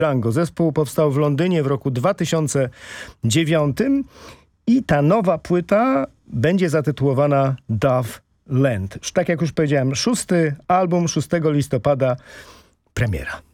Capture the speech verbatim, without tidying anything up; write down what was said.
Rango. Zespół powstał w Londynie w roku dwa tysiące dziewiątym i ta nowa płyta będzie zatytułowana Dove Land. Tak jak już powiedziałem, szósty album, szóstego listopada premiera.